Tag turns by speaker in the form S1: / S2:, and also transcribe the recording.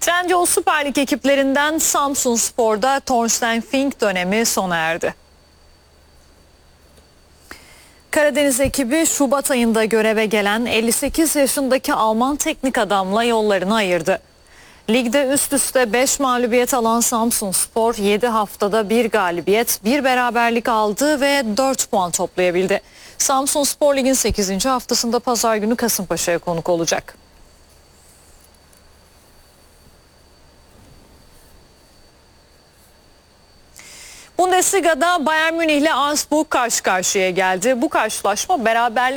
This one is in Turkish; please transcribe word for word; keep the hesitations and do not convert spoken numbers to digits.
S1: Trendyol Süper Lig ekiplerinden Samsunspor'da Thorsten Fink dönemi sona erdi. Karadeniz ekibi Şubat ayında göreve gelen elli sekiz yaşındaki Alman teknik adamla yollarını ayırdı. Ligde üst üste beş mağlubiyet alan Samsunspor yedi haftada bir galibiyet, bir beraberlik aldı ve dört puan toplayabildi. Samsunspor Lig'in sekizinci haftasında pazar günü Kasımpaşa'ya konuk olacak. Bundesliga'da Bayern Münih ile Augsburg karşı karşıya geldi. Bu karşılaşma beraberlik